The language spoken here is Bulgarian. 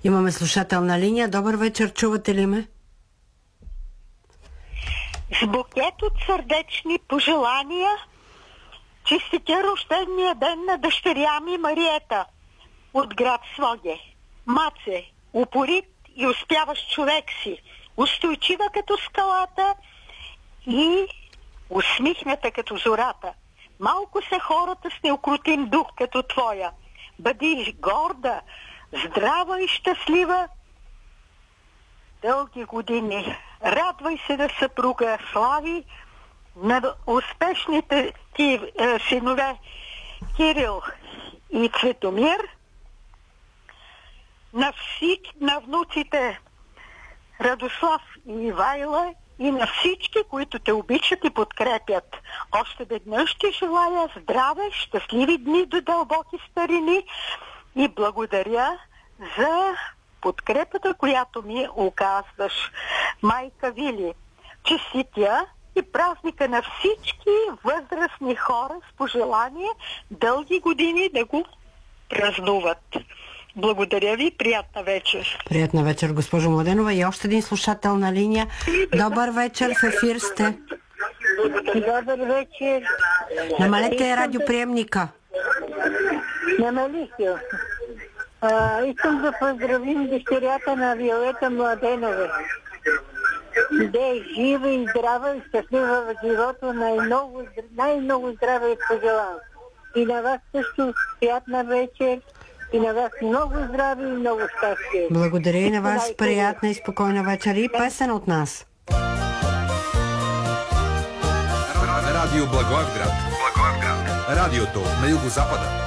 Имаме слушател на линия. Добър вечер, чувате ли ме? С букет от сърдечни пожелания честитя рождения ден на дъщеря ми Мариета от град Своге. Маце, упорит и успяващ човек си, устойчива като скалата и усмихната като зората. Малко са хората с неукротим дух като твоя. Бъди горда, здрава и щастлива дълги години. Радвай се на съпруга, слави на успешните ти синове Кирил и Цветомир, на внуците Радослав и Ивайла и на всички, които те обичат и подкрепят. Още веднъж ти желая здраве, щастливи дни до дълбоки старини и благодаря за подкрепата, която ми оказваш. Майка Вили, честитя и празника на всички възрастни хора с пожелание дълги години да го празнуват. Благодаря ви, приятна вечер. Приятна вечер, госпожо Младенова. И още един слушател на линия. Добър вечер, в ефир сте. Добър вечер. Намалете радиоприемника. Намалих я. Искам да поздравим дъщерята на Виолета Младенова. Да е жива и здрава и щастлива в живота. Най-много здраве и пожелавам. И на вас също приятна вечер. И на вас много здраве и много щастие. Благодаря и на вас. Приятна и спокойна вечер. И песен от нас. Радио Благоевград. Радиото на Югозапада.